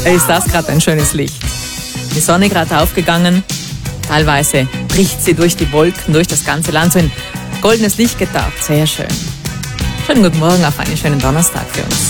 ist das gerade ein schönes Licht. Die Sonne gerade aufgegangen, teilweise bricht sie durch die Wolken, durch das ganze Land, so in goldenes Licht getaucht. Sehr schön. Schönen guten Morgen auf einen schönen Donnerstag für uns.